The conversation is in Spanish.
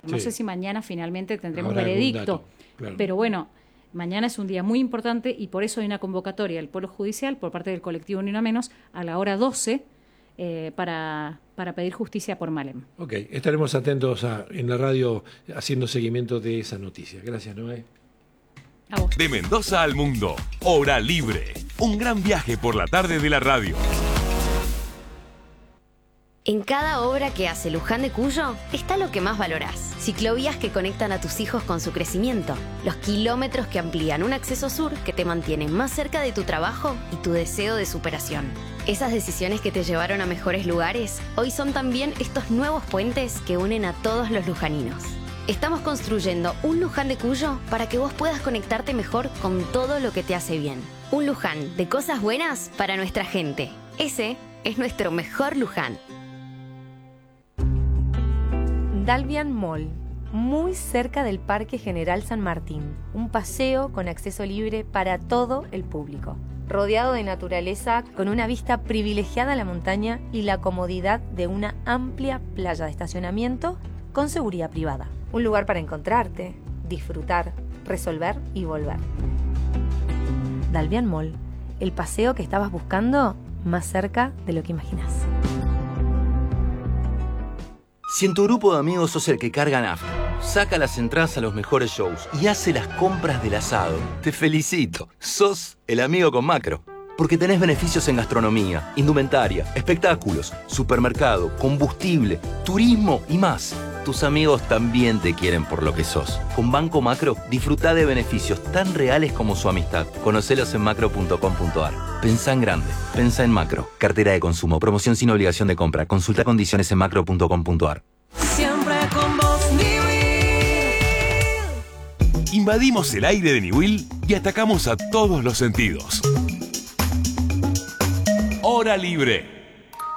No sé si mañana finalmente tendremos veredicto, claro. Pero bueno, mañana es un día muy importante y por eso hay una convocatoria del Polo Judicial por parte del colectivo Ni Una Menos a la hora 12 para pedir justicia por Malem. Ok, estaremos atentos en la radio haciendo seguimiento de esa noticia. Gracias, Noé. A vos. De Mendoza al mundo, Hora Libre. Un gran viaje por la tarde de la radio. En cada obra que hace Luján de Cuyo está lo que más valorás. Ciclovías que conectan a tus hijos con su crecimiento. Los kilómetros que amplían un acceso sur que te mantienen más cerca de tu trabajo y tu deseo de superación. Esas decisiones que te llevaron a mejores lugares, hoy son también estos nuevos puentes que unen a todos los lujaninos. Estamos construyendo un Luján de Cuyo para que vos puedas conectarte mejor con todo lo que te hace bien. Un Luján de cosas buenas para nuestra gente. Ese es nuestro mejor Luján. Dalvian Mall, muy cerca del Parque General San Martín. Un paseo con acceso libre para todo el público. Rodeado de naturaleza, con una vista privilegiada a la montaña y la comodidad de una amplia playa de estacionamiento con seguridad privada. Un lugar para encontrarte, disfrutar, resolver y volver. Dalvian Mall, el paseo que estabas buscando más cerca de lo que imaginas. Si en tu grupo de amigos sos el que carga nafta, saca las entradas a los mejores shows y hace las compras del asado, te felicito. Sos el amigo con Macro. Porque tenés beneficios en gastronomía, indumentaria, espectáculos, supermercado, combustible, turismo y más. Tus amigos también te quieren por lo que sos. Con Banco Macro, disfrutá de beneficios tan reales como su amistad. Conocelos en macro.com.ar. Pensá en grande. Pensá en Macro. Cartera de consumo. Promoción sin obligación de compra. Consulta condiciones en macro.com.ar. Siempre con vos, Niwil. Invadimos el aire de Niwil y atacamos a todos los sentidos. Hora Libre.